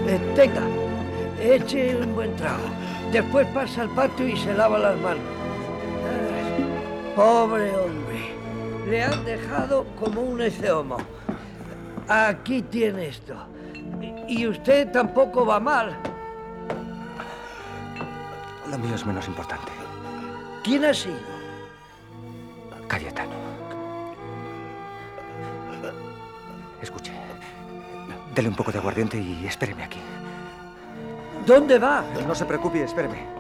Tenga, eche un buen trago. Después pasa al patio y se lava las manos. Pobre hombre. Le han dejado como un eceomo. Aquí tiene esto. Y usted tampoco va mal. Lo mío es menos importante. ¿Quién ha sido? Cayetano. Escuche. Dele un poco de aguardiente y espéreme aquí. ¿Dónde va? No se preocupe, espéreme.